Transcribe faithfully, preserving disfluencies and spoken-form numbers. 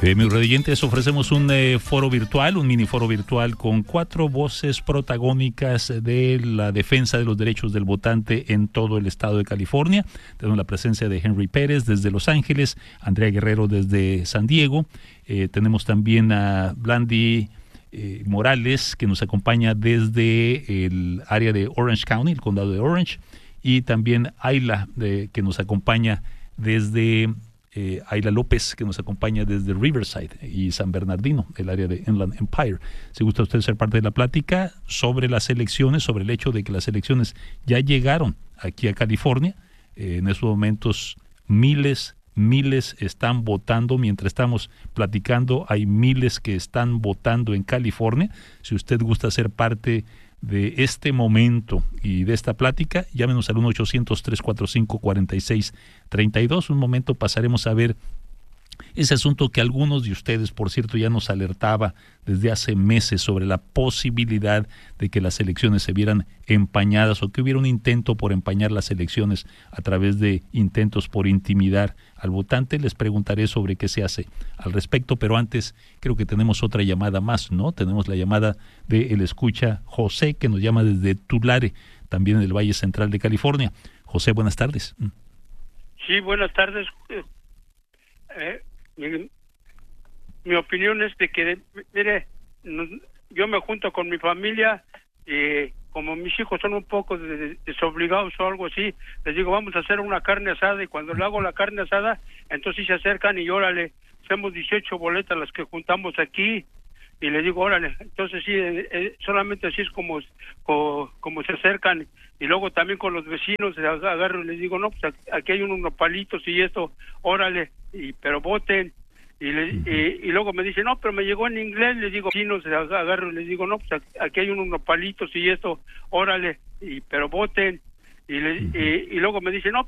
Eh, mis radioyentes, ofrecemos un eh, foro virtual, un mini foro virtual con cuatro voces protagónicas de la defensa de los derechos del votante en todo el estado de California. Tenemos la presencia de Henry Pérez desde Los Ángeles, Andrea Guerrero desde San Diego, eh, tenemos también a Blandy eh, Morales, que nos acompaña desde el área de Orange County, el condado de Orange, y también Ayla, de, que nos acompaña desde... Eh, Ayla López, que nos acompaña desde Riverside y San Bernardino, el área de Inland Empire. Si gusta usted ser parte de la plática sobre las elecciones, sobre el hecho de que las elecciones ya llegaron aquí a California, eh, en estos momentos miles, miles están votando, mientras estamos platicando hay miles que están votando en California. Si usted gusta ser parte de este momento y de esta plática, llámenos al uno ochocientos, tres cuatro cinco, cuatro seis tres dos. Un momento pasaremos a ver ese asunto que algunos de ustedes, por cierto, ya nos alertaba desde hace meses sobre la posibilidad de que las elecciones se vieran empañadas o que hubiera un intento por empañar las elecciones a través de intentos por intimidar al votante. Les preguntaré sobre qué se hace al respecto, pero antes creo que tenemos otra llamada más, ¿no? Tenemos la llamada de el escucha José, que nos llama desde Tulare, también en el Valle Central de California. José, buenas tardes. Sí, buenas tardes. Eh, mi, mi opinión es de que, mire, no, yo me junto con mi familia y como mis hijos son un poco de, de, desobligados o algo así, les digo, vamos a hacer una carne asada, y cuando le hago la carne asada, entonces se acercan y órale, hacemos dieciocho boletas las que juntamos aquí, y les digo, órale, entonces sí, eh, eh, solamente así es como, como, como se acercan. Y luego también con los vecinos agarro y les digo, no, pues aquí hay unos palitos y esto, órale, y pero voten. Y, le, uh-huh. y, y luego me dicen, no, pero me llegó en inglés, les digo, vecinos agarro y les digo, no, pues aquí hay unos palitos y esto, órale, y pero voten. Y, le, uh-huh. y, y luego me dicen, no,